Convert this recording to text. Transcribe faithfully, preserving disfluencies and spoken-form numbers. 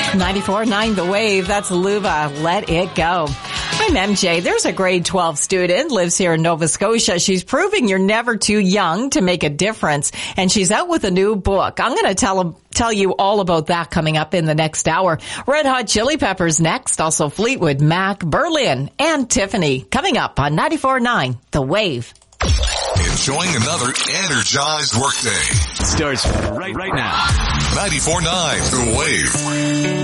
ninety-four point nine The Wave. That's Luva. Let it go. I'm M J. There's a grade twelve student, lives here in Nova Scotia. She's proving you're never too young to make a difference. And she's out with a new book. I'm going to tell tell you all about that coming up in the next hour. Red Hot Chili Peppers next. Also Fleetwood Mac, Berlin, and Tiffany coming up on ninety-four point nine The Wave. Enjoying another energized workday. Starts right, right now. ninety-four point nine The Wave.